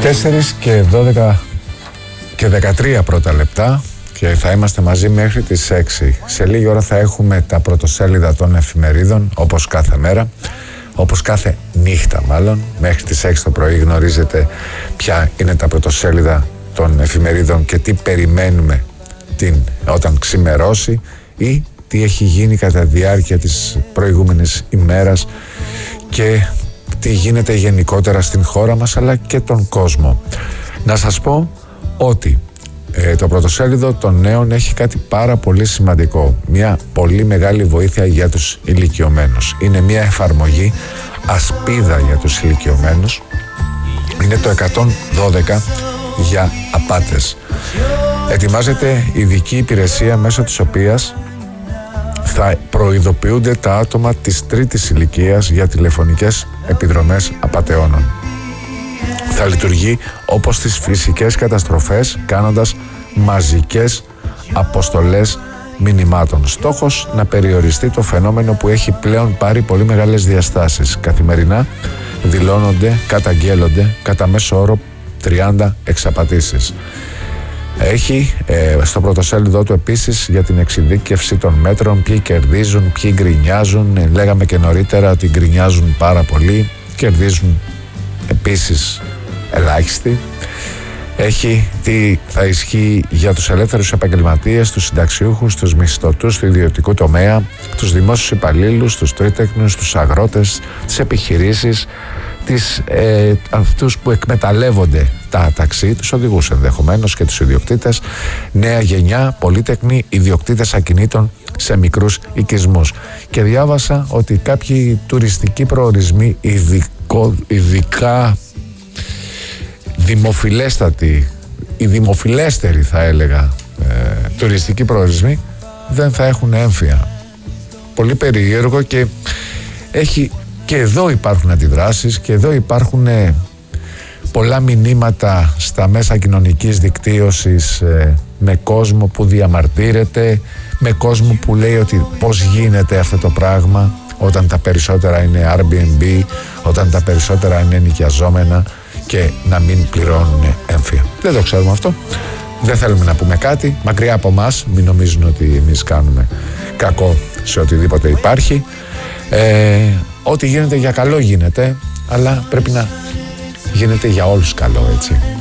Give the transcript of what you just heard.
4 και 12 και 13 πρώτα λεπτά και θα είμαστε μαζί μέχρι τις 6. Σε λίγη ώρα θα έχουμε τα πρωτοσέλιδα των εφημερίδων, όπως κάθε μέρα, όπως κάθε νύχτα μάλλον. Μέχρι τις 6 το πρωί γνωρίζετε ποια είναι τα πρωτοσέλιδα των εφημερίδων και τι περιμένουμε όταν ξημερώσει ή τι έχει γίνει κατά τη διάρκεια της προηγούμενης ημέρας και τι γίνεται γενικότερα στην χώρα μας αλλά και τον κόσμο. Να σας πω ότι το πρωτοσέλιδο των νέων έχει κάτι πάρα πολύ σημαντικό, μια πολύ μεγάλη βοήθεια για τους ηλικιωμένους. Είναι μια εφαρμογή ασπίδα για τους ηλικιωμένους. Είναι το 112 για απάτες. Ετοιμάζεται ειδική υπηρεσία μέσω της οποίας θα προειδοποιούνται τα άτομα της τρίτης ηλικίας για τηλεφωνικές επιδρομές απατεώνων. Θα λειτουργεί όπως στις φυσικές καταστροφές, κάνοντας μαζικές αποστολές μηνυμάτων. Στόχος να περιοριστεί το φαινόμενο που έχει πλέον πάρει πολύ μεγάλες διαστάσεις. Καθημερινά δηλώνονται, καταγγέλλονται κατά μέσο όρο 30 εξαπατήσεις. Έχει στο πρωτοσέλιδό του επίσης για την εξειδίκευση των μέτρων, ποιοι κερδίζουν, ποιοι γκρινιάζουν. Λέγαμε και νωρίτερα ότι γκρινιάζουν πάρα πολύ, κερδίζουν επίσης ελάχιστοι. Έχει τι θα ισχύει για τους ελεύθερους επαγγελματίες, τους συνταξιούχους, τους μισθωτούς του ιδιωτικού τομέα, τους δημόσιους υπαλλήλους, τους τρίτεκνους, τους αγρότες, τις επιχειρήσεις, αυτούς που εκμεταλλεύονται τα ταξί, τους οδηγούς ενδεχομένως και τους ιδιοκτήτες, νέα γενιά, πολύτεκνοι, ιδιοκτήτες ακινήτων σε μικρούς οικισμούς. Και διάβασα ότι κάποιοι τουριστικοί προορισμοί, ειδικά δημοφιλέστατοι, οι δημοφιλέστεροι θα έλεγα τουριστικοί προορισμοί, δεν θα έχουν έμφυα. Πολύ περίεργο και εδώ υπάρχουν αντιδράσεις και εδώ υπάρχουν πολλά μηνύματα στα μέσα κοινωνικής δικτύωσης με κόσμο που διαμαρτύρεται, με κόσμο που λέει ότι πώς γίνεται αυτό το πράγμα όταν τα περισσότερα είναι Airbnb, όταν τα περισσότερα είναι νοικιαζόμενα και να μην πληρώνουν έμφυα. Δεν το ξέρουμε αυτό. Δεν θέλουμε να πούμε κάτι. Μακριά από μας, μην νομίζουν ότι εμείς κάνουμε κακό σε οτιδήποτε υπάρχει. Ό,τι γίνεται για καλό γίνεται, αλλά πρέπει να γίνεται για όλους καλό, έτσι.